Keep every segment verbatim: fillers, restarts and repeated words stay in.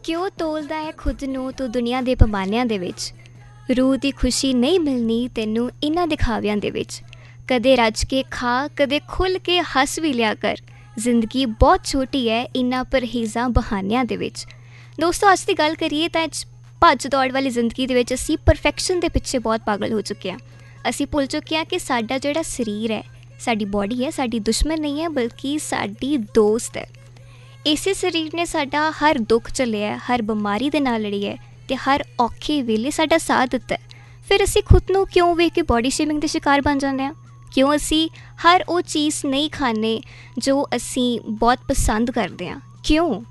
ਕਿਉਂ ਤੋਲਦਾ ਹੈ ਖੁਦ ਨੂੰ ਤੂੰ ਦੁਨੀਆ ਦੇ ਪੈਮਾਨਿਆਂ ਦੇ ਵਿੱਚ। ਰੂਹ ਦੀ ਖੁਸ਼ੀ ਨਹੀਂ ਮਿਲਣੀ ਤੈਨੂੰ ਇਹਨਾਂ ਦਿਖਾਵਿਆਂ ਦੇ ਵਿੱਚ। ਕਦੇ ਰੱਜ ਕੇ ਖਾ, ਕਦੇ ਖੁੱਲ੍ਹ ਕੇ ਹੱਸ ਵੀ ਲਿਆ ਕਰ। ਜ਼ਿੰਦਗੀ ਬਹੁਤ ਛੋਟੀ ਹੈ ਇਹਨਾਂ ਪਰਹੇਜ਼ਾਂ ਬਹਾਨਿਆਂ ਦੇ ਵਿੱਚ। ਦੋਸਤੋ, ਅੱਜ ਦੀ ਗੱਲ ਕਰੀਏ ਤਾਂ ਭੱਜ ਦੌੜ ਵਾਲੀ ਜ਼ਿੰਦਗੀ ਦੇ ਵਿੱਚ ਅਸੀਂ ਪਰਫੈਕਸ਼ਨ ਦੇ ਪਿੱਛੇ ਬਹੁਤ ਪਾਗਲ ਹੋ ਚੁੱਕੇ ਹਾਂ। ਅਸੀਂ ਭੁੱਲ ਚੁੱਕੇ ਹਾਂ ਕਿ ਸਾਡਾ ਜਿਹੜਾ ਸਰੀਰ ਹੈ, ਸਾਡੀ ਬੋਡੀ ਹੈ, ਸਾਡੀ ਦੁਸ਼ਮਣ ਨਹੀਂ ਹੈ ਬਲਕਿ ਸਾਡੀ ਦੋਸਤ ਹੈ। ਇਸੇ ਸਰੀਰ ਨੇ ਸਾਡਾ ਹਰ ਦੁੱਖ ਝੱਲਿਆ, ਹਰ ਬਿਮਾਰੀ ਦੇ ਨਾਲ ਲੜੀ ਹੈ ਅਤੇ ਹਰ ਔਖੇ ਵੇਲੇ ਸਾਡਾ ਸਾਥ ਦਿੱਤਾ। ਫਿਰ ਅਸੀਂ ਖੁਦ ਨੂੰ ਕਿਉਂ ਵੇਖ ਕੇ ਬੋਡੀ ਸ਼ੇਮਿੰਗ ਦੇ ਸ਼ਿਕਾਰ ਬਣ ਜਾਂਦੇ ਹਾਂ? ਕਿਉਂ ਅਸੀਂ ਹਰ ਉਹ ਚੀਜ਼ ਨਹੀਂ ਖਾਂਦੇ ਜੋ ਅਸੀਂ ਬਹੁਤ ਪਸੰਦ ਕਰਦੇ ਹਾਂ? ਕਿਉਂ?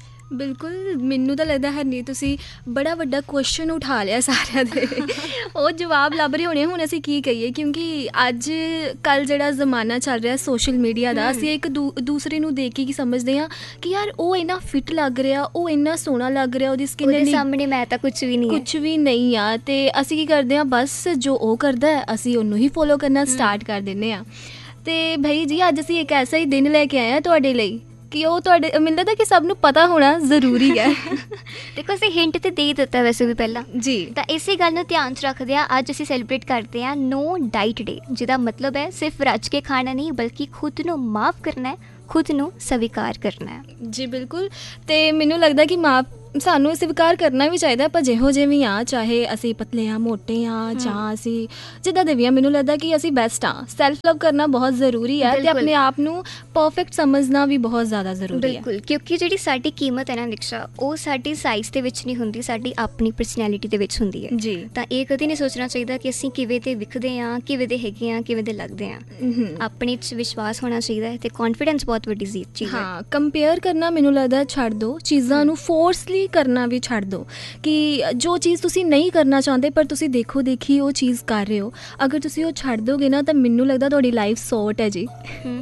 ਬਿਲਕੁਲ, ਮੈਨੂੰ ਤਾਂ ਲੱਗਦਾ ਹਰਨੀਤ ਤੁਸੀਂ ਬੜਾ ਵੱਡਾ ਕੁਐਸਚਨ ਉਠਾ ਲਿਆ ਸਾਰਿਆਂ ਦੇ। ਉਹ ਜਵਾਬ ਲੱਭ ਰਹੇ ਹੋਣੇ ਹੁਣ ਅਸੀਂ ਕੀ ਕਹੀਏ, ਕਿਉਂਕਿ ਅੱਜ ਕੱਲ੍ਹ ਜਿਹੜਾ ਜ਼ਮਾਨਾ ਚੱਲ ਰਿਹਾ ਸੋਸ਼ਲ ਮੀਡੀਆ ਦਾ, ਅਸੀਂ ਇੱਕ ਦੂ ਦੂਸਰੇ ਨੂੰ ਦੇਖ ਕੇ ਕੀ ਸਮਝਦੇ ਹਾਂ ਕਿ ਯਾਰ ਉਹ ਇੰਨਾ ਫਿੱਟ ਲੱਗ ਰਿਹਾ, ਉਹ ਇੰਨਾ ਸੋਹਣਾ ਲੱਗ ਰਿਹਾ, ਉਹਦੀ ਸਕਿਨ ਦੇ ਸਾਹਮਣੇ ਮੈਂ ਤਾਂ ਕੁਛ ਵੀ ਨਹੀਂ ਕੁਛ ਵੀ ਨਹੀਂ ਆ। ਅਤੇ ਅਸੀਂ ਕੀ ਕਰਦੇ ਹਾਂ, ਬਸ ਜੋ ਉਹ ਕਰਦਾ ਅਸੀਂ ਉਹਨੂੰ ਹੀ ਫੋਲੋ ਕਰਨਾ ਸਟਾਰਟ ਕਰ ਦਿੰਦੇ ਹਾਂ। ਅਤੇ ਭਾਈ ਜੀ, ਅੱਜ ਅਸੀਂ ਇੱਕ ਐਸਾ ਹੀ ਦਿਨ ਲੈ ਕੇ ਆਏ ਹਾਂ ਤੁਹਾਡੇ ਲਈ ਕਿ ਉਹ ਤੁਹਾਡੇ ਮੈਨੂੰ ਲੱਗਦਾ ਕਿ ਸਭ ਨੂੰ ਪਤਾ ਹੋਣਾ ਜ਼ਰੂਰੀ ਹੈ। ਦੇਖੋ, ਅਸੀਂ ਹਿੰਟ ਤਾਂ ਦੇ ਹੀ ਦਿੱਤਾ ਵੈਸੇ ਵੀ ਪਹਿਲਾਂ ਜੀ। ਤਾਂ ਇਸੇ ਗੱਲ ਨੂੰ ਧਿਆਨ 'ਚ ਰੱਖਦੇ ਹਾਂ ਅੱਜ ਅਸੀਂ ਸੈਲੀਬ੍ਰੇਟ ਕਰਦੇ ਹਾਂ ਨੋ ਡਾਈਟ ਡੇ, ਜਿਹਦਾ ਮਤਲਬ ਹੈ ਸਿਰਫ ਰੱਜ ਕੇ ਖਾਣਾ ਨਹੀਂ ਬਲਕਿ ਖੁਦ ਨੂੰ ਮਾਫ਼ ਕਰਨਾ ਹੈ, ਖੁਦ ਨੂੰ ਸਵੀਕਾਰ ਕਰਨਾ ਹੈ। ਜੀ ਬਿਲਕੁਲ। ਅਤੇ ਮੈਨੂੰ ਲੱਗਦਾ ਕਿ ਮਾਫ਼ ਸਾਨੂੰ ਸਵੀਕਾਰ ਕਰਨਾ ਵੀ ਚਾਹੀਦਾ, ਆਪਾਂ ਜਿਹੋ ਜਿਹੇ ਵੀ ਹਾਂ, ਚਾਹੇ ਅਸੀਂ ਪਤਲੇ ਹਾਂ, ਮੋਟੇ ਹਾਂ, ਜਾਂ ਅਸੀਂ ਜਿੱਦਾਂ ਦੇ ਵੀ ਹਾਂ, ਮੈਨੂੰ ਲੱਗਦਾ ਕਿ ਅਸੀਂ ਬੈਸਟ ਹਾਂ। ਸੈਲਫ ਲਵ ਕਰਨਾ ਬਹੁਤ ਜ਼ਰੂਰੀ ਹੈ ਅਤੇ ਆਪਣੇ ਆਪ ਨੂੰ ਪਰਫੈਕਟ ਸਮਝਣਾ ਵੀ ਬਹੁਤ ਜ਼ਿਆਦਾ ਜ਼ਰੂਰੀ ਹੈ। ਬਿਲਕੁਲ, ਕਿਉਂਕਿ ਜਿਹੜੀ ਸਾਡੀ ਕੀਮਤ ਹੈ ਨਾ ਨਿਕਸ਼ਾ, ਉਹ ਸਾਡੀ ਸਾਈਜ਼ ਦੇ ਵਿੱਚ ਨਹੀਂ ਹੁੰਦੀ, ਸਾਡੀ ਆਪਣੀ ਪਰਸਨੈਲਿਟੀ ਦੇ ਵਿੱਚ ਹੁੰਦੀ ਹੈ। ਜੀ। ਤਾਂ ਇਹ ਕਦੇ ਨਹੀਂ ਸੋਚਣਾ ਚਾਹੀਦਾ ਕਿ ਅਸੀਂ ਕਿਵੇਂ ਦੇ ਵਿਖਦੇ ਹਾਂ, ਕਿਵੇਂ ਦੇ ਹੈਗੇ ਹਾਂ, ਕਿਵੇਂ ਦੇ ਲੱਗਦੇ ਹਾਂ। ਆਪਣੇ 'ਚ ਵਿਸ਼ਵਾਸ ਹੋਣਾ ਚਾਹੀਦਾ ਹੈ ਅਤੇ ਕੌਨਫੀਡੈਂਸ ਬਹੁਤ ਵੱਡੀ ਚੀਜ਼ ਹੈ। ਹਾਂ, ਕੰਪੇਅਰ ਕਰਨਾ ਮੈਨੂੰ ਲੱਗਦਾ ਛੱਡ ਦਿਓ, ਚੀਜ਼ਾਂ ਨੂੰ ਫੋਰਸਲੀ ਕਰਨਾ ਵੀ ਛੱਡ ਦਿਓ ਕਿ ਜੋ ਚੀਜ਼ ਤੁਸੀਂ ਨਹੀਂ ਕਰਨਾ ਚਾਹੁੰਦੇ ਪਰ ਤੁਸੀਂ ਦੇਖੋ ਦੇਖੀ ਉਹ ਚੀਜ਼ ਕਰ ਰਹੇ ਹੋ, ਅਗਰ ਤੁਸੀਂ ਉਹ ਛੱਡ ਦੋਗੇ ਨਾ ਤਾਂ ਮੈਨੂੰ ਲੱਗਦਾ ਤੁਹਾਡੀ ਲਾਈਫ ਸੌਟ ਹੈ ਜੀ।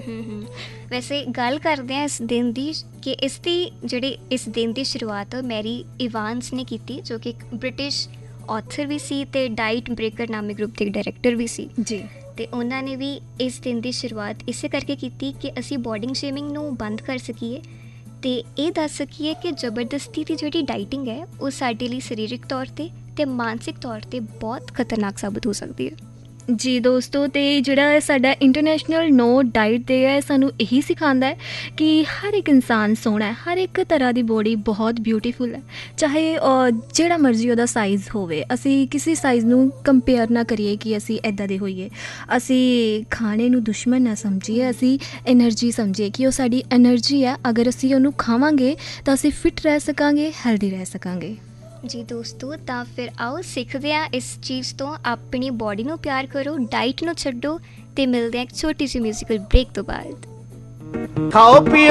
ਵੈਸੇ ਗੱਲ ਕਰਦੇ ਹਾਂ ਇਸ ਦਿਨ ਦੀ ਕਿ ਇਸ ਦੀ ਜਿਹੜੀ ਇਸ ਦਿਨ ਦੀ ਸ਼ੁਰੂਆਤ ਮੈਰੀ ਇਵਾਨਸ ਨੇ ਕੀਤੀ, ਜੋ ਕਿ ਇੱਕ ਬ੍ਰਿਟਿਸ਼ ਔਥਰ ਵੀ ਸੀ ਅਤੇ ਡਾਈਟ ਬ੍ਰੇਕਰ ਨਾਮਕ ਗਰੁੱਪ ਦੇ ਡਾਇਰੈਕਟਰ ਵੀ ਸੀ ਜੀ। ਅਤੇ ਉਹਨਾਂ ਨੇ ਵੀ ਇਸ ਦਿਨ ਦੀ ਸ਼ੁਰੂਆਤ ਇਸੇ ਕਰਕੇ ਕੀਤੀ ਕਿ ਅਸੀਂ ਬੋਡੀ ਸ਼ੇਮਿੰਗ ਨੂੰ ਬੰਦ ਕਰ ਸਕੀਏ ਅਤੇ ਇਹ ਦੱਸ ਸਕੀਏ ਕਿ ਜ਼ਬਰਦਸਤੀ ਦੀ ਜਿਹੜੀ ਡਾਈਟਿੰਗ ਹੈ ਉਹ ਸਾਡੇ ਲਈ ਸਰੀਰਕ ਤੌਰ 'ਤੇ ਅਤੇ ਮਾਨਸਿਕ ਤੌਰ 'ਤੇ ਬਹੁਤ ਖਤਰਨਾਕ ਸਾਬਤ ਹੋ ਸਕਦੀ ਹੈ। ਜੀ ਦੋਸਤੋ, ਅਤੇ ਜਿਹੜਾ ਸਾਡਾ ਇੰਟਰਨੈਸ਼ਨਲ ਨੋ ਡਾਈਟ ਡੇ ਹੈ, ਸਾਨੂੰ ਇਹੀ ਸਿਖਾਉਂਦਾ ਹੈ ਕਿ ਹਰ ਇੱਕ ਇਨਸਾਨ ਸੋਹਣਾ ਹੈ, ਹਰ ਇੱਕ ਤਰ੍ਹਾਂ ਦੀ ਬੋਡੀ ਬਹੁਤ ਬਿਊਟੀਫੁਲ ਹੈ, ਚਾਹੇ ਜਿਹੜਾ ਮਰਜ਼ੀ ਉਹਦਾ ਸਾਈਜ਼ ਹੋਵੇ। ਅਸੀਂ ਕਿਸੇ ਸਾਈਜ਼ ਨੂੰ ਕੰਪੇਅਰ ਨਾ ਕਰੀਏ ਕਿ ਅਸੀਂ ਇੱਦਾਂ ਦੇ ਹੋਈਏ। ਅਸੀਂ ਖਾਣੇ ਨੂੰ ਦੁਸ਼ਮਣ ਨਾ ਸਮਝੀਏ, ਅਸੀਂ ਐਨਰਜੀ ਸਮਝੀਏ ਕਿ ਉਹ ਸਾਡੀ ਐਨਰਜੀ ਹੈ। ਅਗਰ ਅਸੀਂ ਉਹਨੂੰ ਖਾਵਾਂਗੇ ਤਾਂ ਅਸੀਂ ਫਿੱਟ ਰਹਿ ਸਕਾਂਗੇ, ਹੈਲਦੀ ਰਹਿ ਸਕਾਂਗੇ। ਜੀ ਦੋਸਤੋ, ਤਾਂ ਫਿਰ ਆਓ ਸਿੱਖਦੇ ਹਾਂ ਇਸ ਚੀਜ਼ ਤੋਂ। ਆਪਣੀ ਬੋਡੀ ਨੂੰ ਪਿਆਰ ਕਰੋ, ਡਾਈਟ ਨੂੰ ਛੱਡੋ ਅਤੇ ਮਿਲਦੇ ਹਾਂ ਇੱਕ ਛੋਟੀ ਜਿਹੀ ਮਿਊਜ਼ੀਕਲ ਬ੍ਰੇਕ ਤੋਂ ਬਾਅਦ। ਖਾਓ ਪੀਓ